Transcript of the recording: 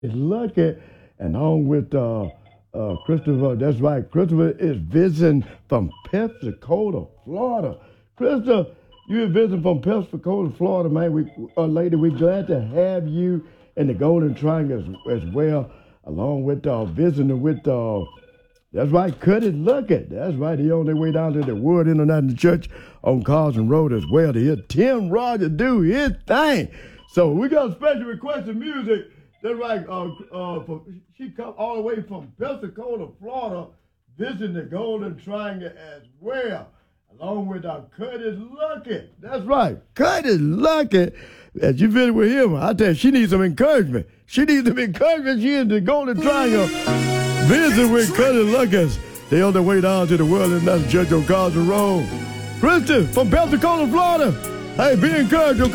Lucky, and on with Christopher. That's right. Christopher is visiting from Pensacola, Florida. Christopher, you're visiting from Pensacola, Florida, man. Lady, we're glad to have you in the Golden Triangle as well, along with visiting with. That's right, Curtis Luckett. That's right. He on their way down to the Word International Church on Carson Road as well to hear Tim Rogers do his thing. So we got a special request of music. That's right. She come all the way from Pensacola, Florida, visiting the Golden Triangle as well, along with Curtis Luckett. That's right, Curtis Luckett. As you visit with him, I tell you, she needs some encouragement. She needs some encouragement. She in the Golden Triangle, visiting with Curtis Luckett. They on their way down to the World International Church on Carson Road. Christian from Pensacola, Florida. Hey, be encouraged.